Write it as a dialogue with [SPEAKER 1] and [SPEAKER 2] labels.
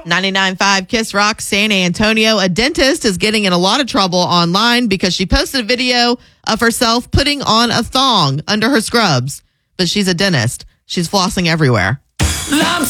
[SPEAKER 1] 99.5 Kiss Rock, San Antonio. A dentist is getting in a lot of trouble online because she posted a video of herself putting on a thong under her scrubs. But she's a dentist. She's flossing everywhere.